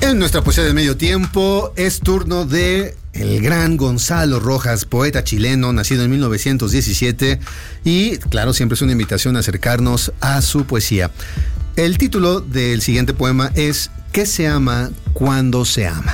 En nuestra poesía del medio tiempo es turno de el gran Gonzalo Rojas, poeta chileno, nacido en 1917, y claro, siempre es una invitación a acercarnos a su poesía. El título del siguiente poema es ¿Qué se ama cuando se ama?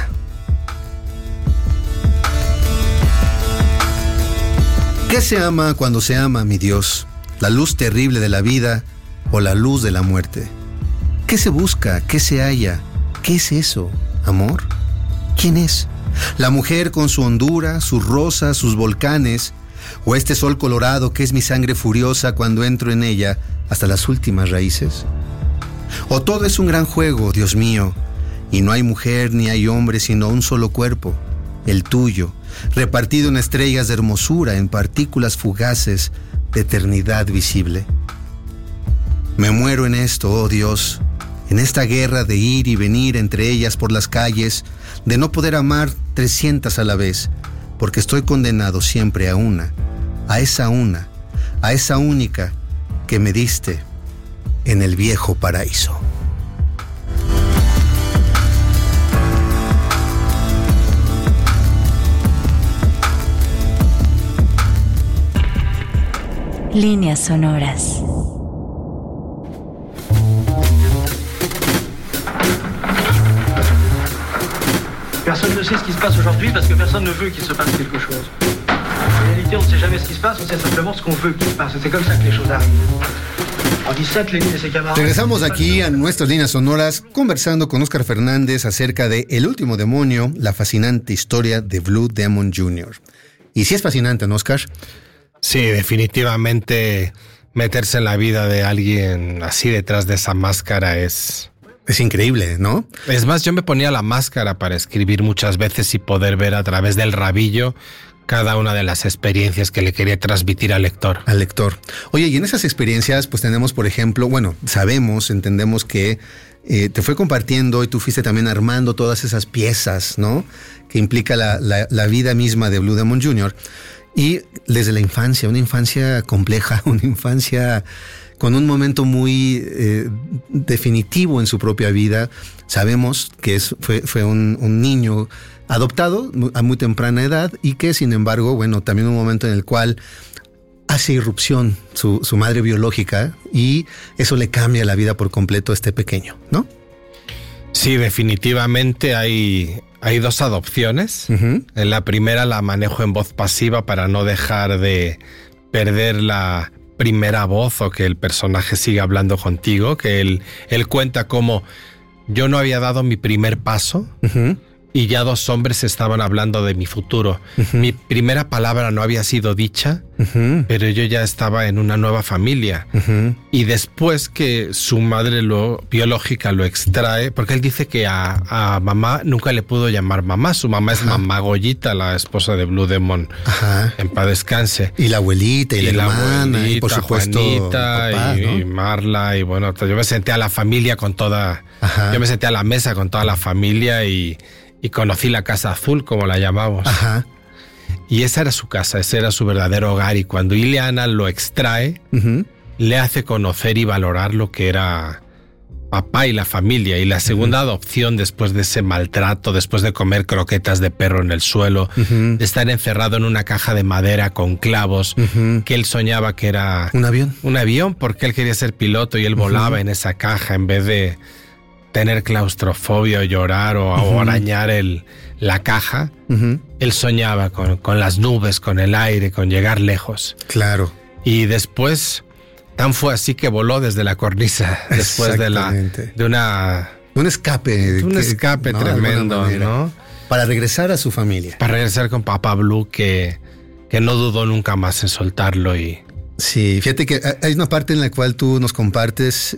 ¿Qué se ama cuando se ama, mi Dios? ¿La luz terrible de la vida o la luz de la muerte? ¿Qué se busca? ¿Qué se halla? ¿Qué es eso? ¿Amor? ¿Quién es? ¿La mujer con su hondura, sus rosas, sus volcanes? ¿O este sol colorado que es mi sangre furiosa cuando entro en ella hasta las últimas raíces? ¿O todo es un gran juego, Dios mío, y no hay mujer ni hay hombre sino un solo cuerpo, el tuyo, repartido en estrellas de hermosura, en partículas fugaces de eternidad visible? Me muero en esto, oh Dios, en esta guerra de ir y venir entre ellas por las calles, de no poder amar 300 a la vez, porque estoy condenado siempre a una, a esa única que me diste en el viejo paraíso. Líneas sonoras. Personne ne sait ce qui se passe aujourd'hui parce que personne ne veut qu'il se passe quelque chose. En réalité, on ne sait jamais ce qui se passe, on sait simplement ce qu'on veut qu'il se passe. C'est comme ça que les choses arrivent. On dit ça, Lénine et ses camarades. Regresamos aquí a nuestras líneas sonoras conversando con Óscar Fernández acerca de El último demonio, la fascinante historia de Blue Demon Jr. Y sí es fascinante, ¿no, Óscar? Sí, definitivamente meterse en la vida de alguien así detrás de esa máscara es increíble, ¿no? Es más, yo me ponía la máscara para escribir muchas veces y poder ver a través del rabillo cada una de las experiencias que le quería transmitir al lector. Al lector. Oye, y en esas experiencias, pues tenemos, por ejemplo, entendemos que te fue compartiendo y tú fuiste también armando todas esas piezas, ¿no? Que implica la vida misma de Blue Demon Jr. Y desde la infancia, una infancia compleja, una infancia con un momento muy definitivo en su propia vida. Sabemos que fue un niño adoptado a muy temprana edad y que, sin embargo, también un momento en el cual hace irrupción su madre biológica y eso le cambia la vida por completo a este pequeño, ¿no? Sí, definitivamente hay dos adopciones. Uh-huh. En la primera la manejo en voz pasiva para no dejar de perder la primera voz o que el personaje siga hablando contigo, que él cuenta cómo yo no había dado mi primer paso. Uh-huh. Y ya dos hombres estaban hablando de mi futuro. Uh-huh. Mi primera palabra no había sido dicha, uh-huh, pero yo ya estaba en una nueva familia. Uh-huh. Y después que su madre biológica lo extrae, porque él dice que a mamá nunca le pudo llamar mamá. Su mamá es Mamá Goyita, la esposa de Blue Demon. Ajá. En paz descanse. Y la abuelita, y la hermana, abuelita, y por supuesto Juanita, papá, y Marla, y bueno, yo me senté a la familia con toda... Ajá. Yo me senté a la mesa con toda la familia y conocí la Casa Azul, como la llamamos. Ajá. Y esa era su casa, ese era su verdadero hogar. Y cuando Ileana lo extrae, uh-huh, le hace conocer y valorar lo que era papá y la familia. Y la segunda, uh-huh, adopción, después de ese maltrato, después de comer croquetas de perro en el suelo, uh-huh, de estar encerrado en una caja de madera con clavos, uh-huh, que él soñaba que era... ¿Un avión? Un avión, porque él quería ser piloto y él volaba, uh-huh, en esa caja en vez de tener claustrofobia o llorar o, uh-huh, arañar la caja. Uh-huh. Él soñaba con las nubes, con el aire, con llegar lejos. Claro. Y después, tan fue así que voló desde la cornisa, después de un escape. Un escape, ¿no? Tremendo, ¿no? Para regresar a su familia. Para regresar con Papá Blue, que no dudó nunca más en soltarlo. Sí, fíjate que hay una parte en la cual tú nos compartes...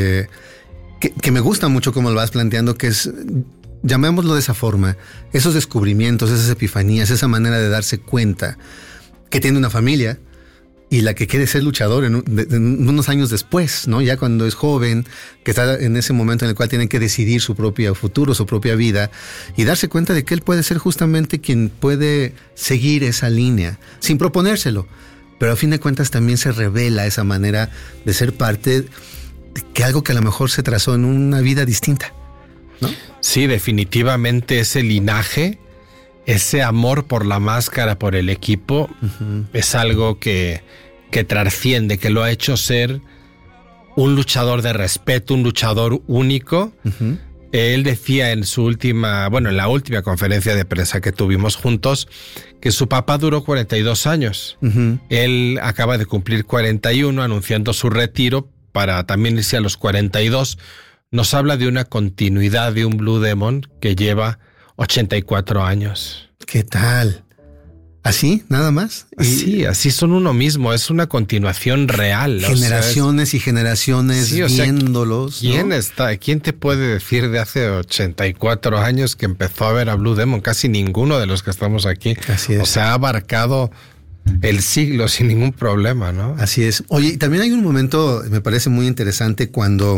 Que me gusta mucho cómo lo vas planteando, que es, llamémoslo de esa forma, esos descubrimientos, esas epifanías, esa manera de darse cuenta que tiene una familia y la que quiere ser luchador en unos años después, ¿no? Ya cuando es joven, que está en ese momento en el cual tiene que decidir su propio futuro, su propia vida, y darse cuenta de que él puede ser justamente quien puede seguir esa línea, sin proponérselo, pero a fin de cuentas también se revela esa manera de ser parte... que algo que a lo mejor se trazó en una vida distinta, ¿no? Sí, definitivamente ese linaje, ese amor por la máscara, por el equipo, es algo que trasciende, que lo ha hecho ser un luchador de respeto, un luchador único. Él decía en la última conferencia de prensa que tuvimos juntos, que su papá duró 42 años. Él acaba de cumplir 41, anunciando su retiro para también irse a los 42. Nos habla de una continuidad de un Blue Demon que lleva 84 años. ¿Qué tal? ¿Así? ¿Nada más? Sí, así son uno mismo. Es una continuación real. Generaciones y generaciones viéndolos. ¿Quién te puede decir de hace 84 años que empezó a ver a Blue Demon? Casi ninguno de los que estamos aquí. Así es. O sea, ha abarcado el siglo sin ningún problema, ¿no? Así es. Oye, también hay un momento, me parece muy interesante, cuando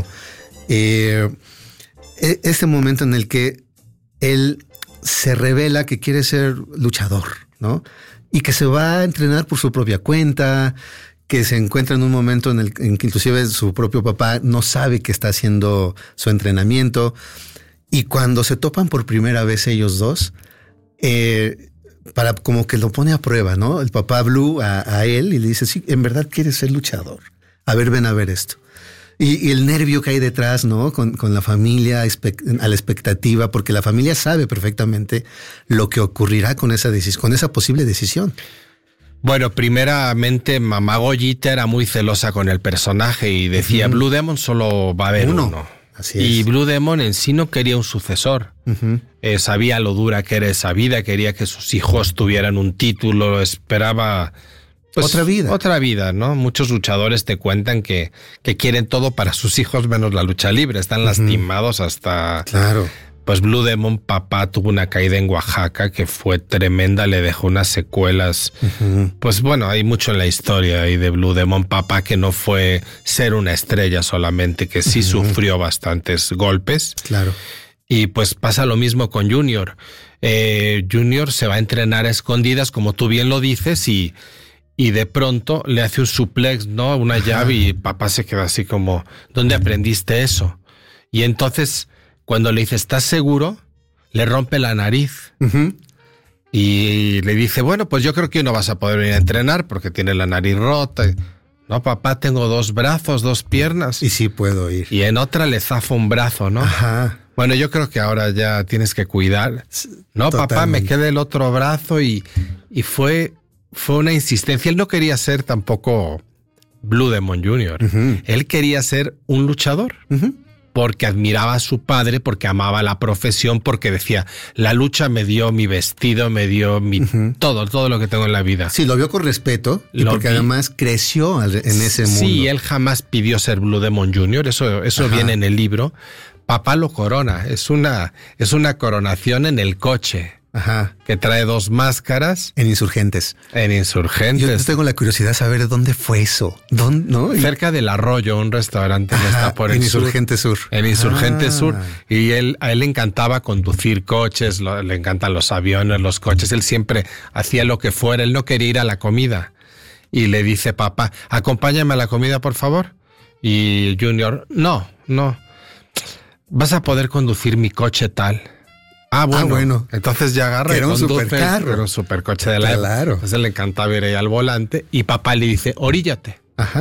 este momento en el que él se revela que quiere ser luchador, ¿no? Y que se va a entrenar por su propia cuenta, que se encuentra en un momento en que inclusive su propio papá no sabe que está haciendo su entrenamiento. Y cuando se topan por primera vez ellos dos, para como que lo pone a prueba, ¿no? El papá Blue a él y le dice, sí, en verdad quieres ser luchador. A ver, ven a ver esto. Y el nervio que hay detrás, ¿no? Con la familia a la expectativa, porque la familia sabe perfectamente lo que ocurrirá con esa posible decisión. Bueno, primeramente, mamá Goyita era muy celosa con el personaje y decía, Blue Demon solo va a haber uno. Así es. Y Blue Demon en sí no quería un sucesor. Sabía lo dura que era esa vida, quería que sus hijos tuvieran un título, esperaba... Pues otra vida, ¿no? Muchos luchadores te cuentan que quieren todo para sus hijos menos la lucha libre. Están lastimados hasta... Claro. Pues Blue Demon, papá, tuvo una caída en Oaxaca que fue tremenda, le dejó unas secuelas. Pues bueno, hay mucho en la historia ahí de Blue Demon, papá, que no fue ser una estrella solamente, que sí sufrió bastantes golpes. Claro. Y pues pasa lo mismo con Junior. Junior se va a entrenar a escondidas, como tú bien lo dices, y de pronto le hace un suplex, ¿no? Una llave y papá se queda así como, ¿dónde aprendiste eso? Y entonces, cuando le dice, ¿estás seguro? Le rompe la nariz. Y le dice, bueno, pues yo creo que no vas a poder venir a entrenar porque tiene la nariz rota. No, papá, tengo 2 brazos, 2 piernas. Y sí puedo ir. Y en otra le zafa un brazo, ¿no? Bueno, yo creo que ahora ya tienes que cuidar. No, totalmente. Papá, me queda el otro brazo y fue una insistencia. Él no quería ser tampoco Blue Demon Jr. Él quería ser un luchador. Porque admiraba a su padre, porque amaba la profesión, porque decía, la lucha me dio mi vestido, me dio mi todo lo que tengo en la vida. Sí, lo vio con respeto y porque además creció en ese mundo. Sí, él jamás pidió ser Blue Demon Jr., eso viene en el libro. Papá lo corona, es una coronación en el coche. Que trae 2 máscaras. En Insurgentes. Yo Tengo la curiosidad de saber dónde fue eso. ¿Dónde, no? Cerca del Arroyo, un restaurante que está por el Insurgente Sur. En Insurgente Sur. Y a él le encantaba conducir coches, le encantan los aviones, los coches. Él siempre hacía lo que fuera. Él no quería ir a la comida. Y le dice, papá, acompáñame a la comida, por favor. Y Junior, no. Vas a poder conducir mi coche tal. Bueno. Entonces ya agarra era un supercarro. Era un supercoche de la época. Claro. Entonces le encantaba ir ahí al volante y papá le dice, oríllate.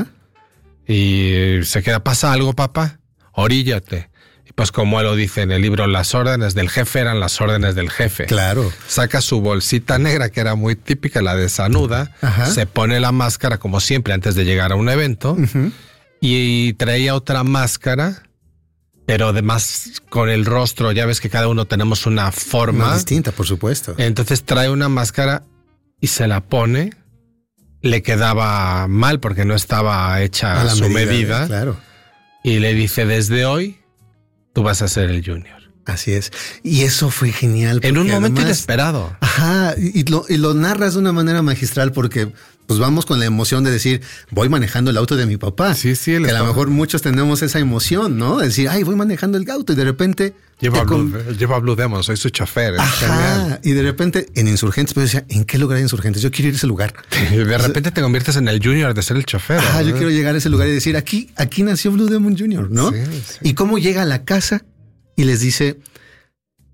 Y se queda, ¿pasa algo, papá? Oríllate. Y pues como él lo dice en el libro, las órdenes del jefe eran las órdenes del jefe. Claro. Saca su bolsita negra, que era muy típica, la desanuda, se pone la máscara como siempre antes de llegar a un evento y traía otra máscara, pero además con el rostro, ya ves que cada uno tenemos una forma más distinta, por supuesto. Entonces trae una máscara y se la pone. Le quedaba mal porque no estaba hecha a su medida. Claro. Y le dice, desde hoy, tú vas a ser el Junior. Así es. Y eso fue genial. En un momento inesperado. Y lo narras de una manera magistral porque pues vamos con la emoción de decir, voy manejando el auto de mi papá. Sí. Que a lo mejor muchos tenemos esa emoción, ¿no? De decir, voy manejando el auto y de repente... Llevo a Blue Demon, soy su chofer. Y de repente en Insurgentes, pues decía, ¿en qué lugar hay Insurgentes? Yo quiero ir a ese lugar. Y de repente te conviertes en el Junior de ser el chofer. Yo quiero llegar a ese lugar y decir, aquí nació Blue Demon Jr., ¿no? Sí. Y cómo llega a la casa y les dice,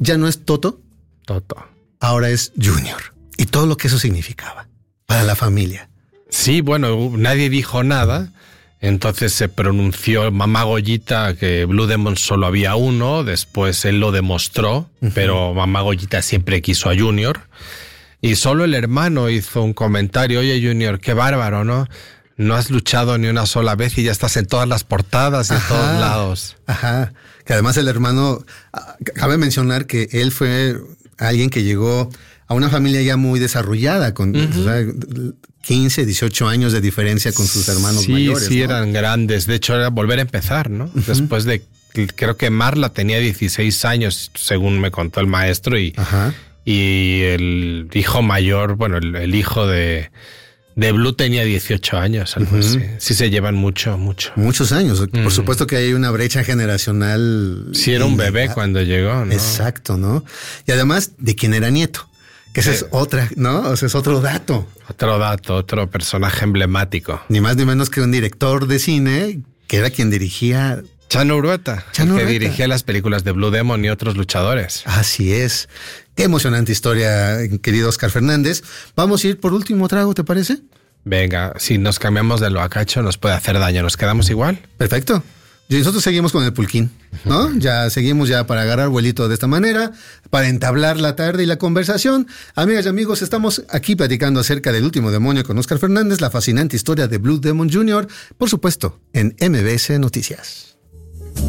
ya no es Toto, ahora es Junior. Y todo lo que eso significaba para la familia. Sí, bueno, nadie dijo nada. Entonces se pronunció Mamá Goyita que Blue Demon solo había uno. Después él lo demostró, pero Mamá Goyita siempre quiso a Junior. Y solo el hermano hizo un comentario. Oye, Junior, qué bárbaro, ¿no? No has luchado ni una sola vez y ya estás en todas las portadas, en todos lados. Ajá. Que además el hermano, cabe mencionar que él fue alguien que llegó a una familia ya muy desarrollada, con 15, 18 años de diferencia con sus hermanos mayores. Sí, ¿no? Eran grandes. De hecho, era volver a empezar, ¿no? Después de, creo que Marla tenía 16 años, según me contó el maestro, y el hijo mayor, bueno, el hijo de Blue tenía 18 años, algo así. Sí se llevan mucho. Muchos años. Por supuesto que hay una brecha generacional. Sí, era un bebé cuando llegó, ¿no? Exacto, ¿no? Y además, ¿de quién era nieto? Que esa es otra, ¿no? O sea, es otro dato. Otro personaje emblemático. Ni más ni menos que un director de cine que era quien dirigía... Chano Urueta, que dirigía las películas de Blue Demon y otros luchadores. Así es. Qué emocionante historia, querido Oscar Fernández. Vamos a ir por último trago, ¿te parece? Venga, si nos cambiamos de lo acacho nos puede hacer daño. ¿Nos quedamos igual? Perfecto. Y nosotros seguimos con el pulquín, ¿no? Ya seguimos para agarrar vuelito de esta manera, para entablar la tarde y la conversación. Amigas y amigos, estamos aquí platicando acerca del último demonio con Oscar Fernández, la fascinante historia de Blue Demon Jr., por supuesto, en MBS Noticias.